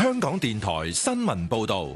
香港電台新聞報道。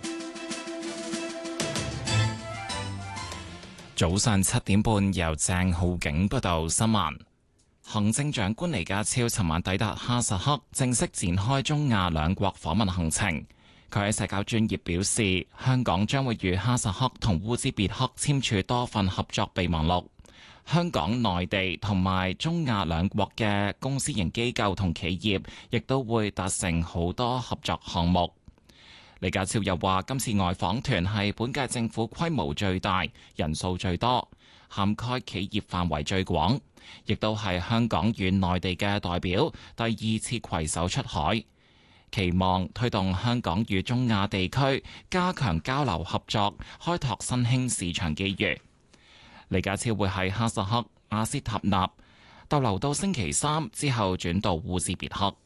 早上7點半，由鄭浩景報道新聞。行政長官李家超尋晚抵達哈薩克，正式展開中亞兩國訪問行程。佢喺社交專頁表示，香港將會與哈薩克同烏茲別克簽署多份合作備忘錄。香港、內地同埋中亞兩國嘅公私營機構同企業，亦都會達成好多合作項目。李家超又話，今次外訪團係本屆政府規模最大、人數最多、涵蓋企業範圍最廣，亦都係香港與內地嘅代表第二次攜手出海，期望推動香港與中亞地區加強交流合作，開拓新興市場機遇。李家超會喺哈薩克阿斯塔納逗留到星期三，之後轉到烏茲別克。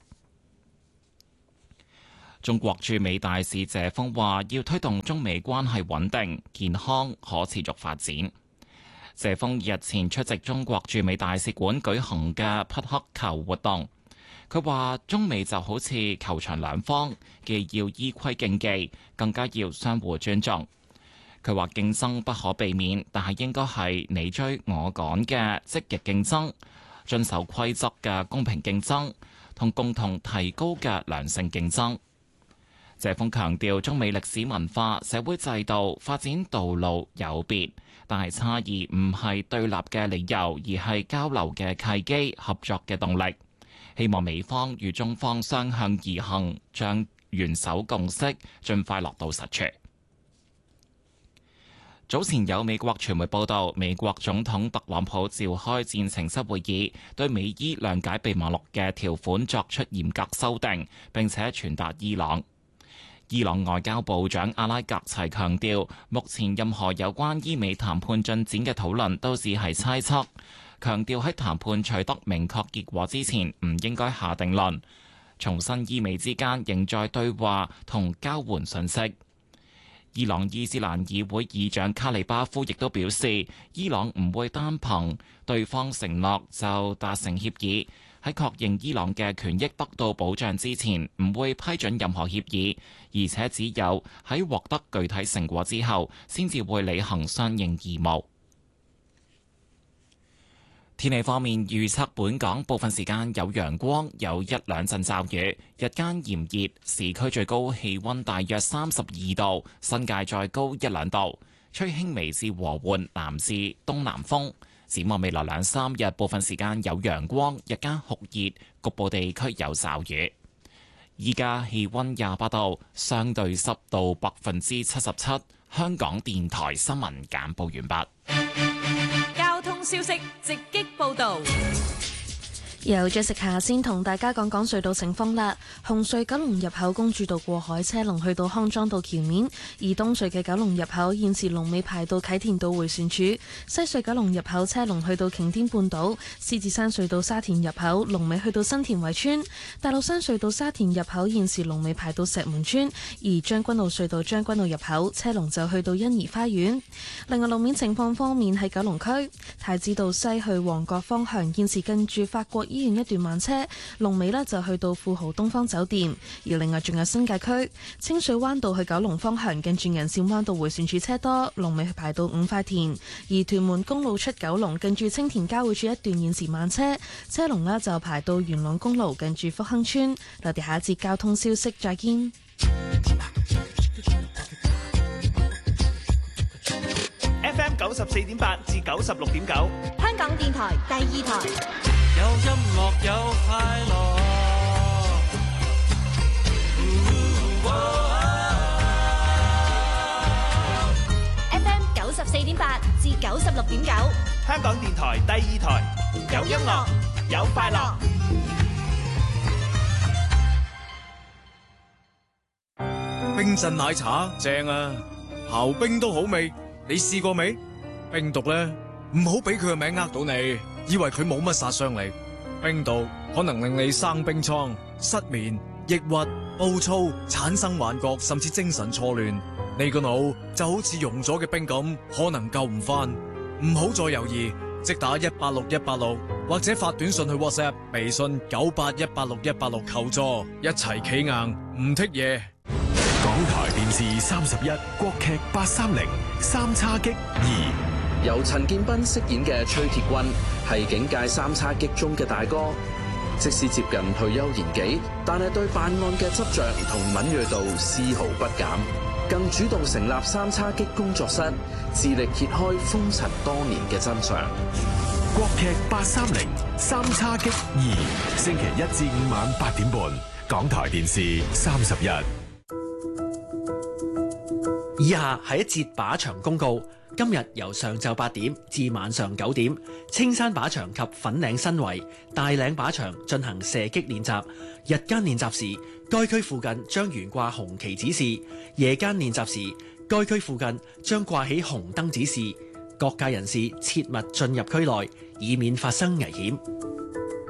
中國駐美大使謝鋒話，要推動中美關係穩定、健康、可持續發展。謝鋒日前出席中國駐美大使館舉行嘅匹克球活動，佢話中美就好似球場兩方，既要依規競技，更加要相互尊重。佢話競爭不可避免，但係應該係你追我趕嘅積極競爭，遵守規則嘅公平競爭，同共同提高嘅良性競爭。謝鋒強調，中美歷史文化、社會制度發展道路有別，但係差異唔係對立嘅理由，而係交流嘅契機、合作嘅動力。希望美方與中方相向而行，將元首共識盡快落到實處。早前有美國傳媒報道，美國總統特朗普召開戰情室會議，對美伊諒解備忘錄嘅條款作出嚴格修訂，並且傳達伊朗。伊朗外交部長阿拉格齊強調，目前任何有關伊美談判進展嘅討論都只係猜測，強調喺談判取得明確結果之前，唔應該下定論。重申伊美之間仍在對話同交換信息。伊朗伊斯蘭議會議長卡里巴夫亦都表示，伊朗唔會單憑對方承諾就達成協議。喺確認伊朗嘅權益得到保障之前，唔會批准任何協議，而且只有喺獲得具體成果之後，先至會履行相應義務。天氣方面，預測本港部分時間有陽光，有一兩陣驟雨，日間炎熱，市區最高氣溫大約32度，新界再高一兩度，吹輕微至和緩南至東南風。展望未來兩三日，部分時間有陽光，日間酷熱，局部地區有驟雨。依家氣溫28度，相對濕度77%。香港電台新聞簡報完畢。 交通消息直擊報道。 由Jessica先同大家講講隧道情況啦。紅隧九龍入口公主道過海車龍去到康莊道橋面，而東隧嘅九龍入口現時龍尾排到啟田道迴旋處，西隧九龍入口車龍去到擎天半島，獅子山隧道沙田入口龍尾去到新田圍村，大老山隧道沙田入口現時龍尾排到石門村，而將軍澳隧道將軍澳入口車龍就去到欣怡花園。另外路面情況方面，喺九龍區太子道西去旺角方向，現時近住法國醫院一段慢車，龍尾呢就去到富豪東方酒店。而另外仲有新界區清水灣道去九龍方向，近住銀線灣道迴旋處車多，龍尾排到五塊田。而屯門公路出九龍，近住青田交匯處一段現時慢車，車龍呢就排到元朗公路近住福亨村。我哋下一節交通消息再見。 FM 94.8至96.9， 香港電台第二台。 有音樂有快樂 FM 94.8至96.9， 香港電台第二台。有音樂有快樂。 冰鎮奶茶正啊，刨冰都好味，你試過未？冰毒咧，唔好俾佢嘅名呃到你，以為佢冇乜殺傷力。冰毒可能令你生冰瘡、失眠、抑鬱、暴躁、產生幻覺，甚至精神錯亂。你個腦就好似溶咗嘅冰咁，可能救唔翻。唔好再猶豫，即打186186，或者發短信去 WhatsApp、微信9818616求助，一齊企硬唔剔嘢。 港台電視31國劇830三叉戟2， 由陳建斌飾演嘅崔鐵軍係警界三叉戟中嘅大哥，即使接近退休年紀，但係對辦案嘅執着同敏銳度絲毫不減，更主動成立三叉戟工作室，致力揭開風塵多年嘅真相。 國劇830三叉戟2，星期1至5晚8點半，港台電視31。 以下係一節靶場公告。今日由上晝8點至晚上9點，青山靶場及粉嶺新圍、大嶺靶場進行射擊練習。日間練習時，該區附近將懸掛紅旗指示；夜間練習時，該區附近將掛起紅燈指示。各界人士切勿進入區內，以免發生危險。